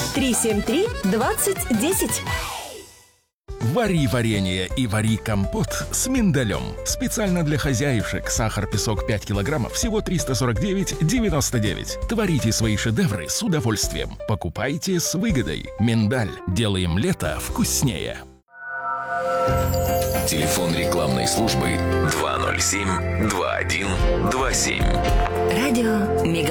373-2010. Вари варенье и вари компот с миндалем. Специально для хозяюшек. Сахар, песок 5 килограммов, всего 349,99. Творите свои шедевры с удовольствием. Покупайте с выгодой. Миндаль. Делаем лето вкуснее. Телефон рекламной службы 207-2127. Радио Мега.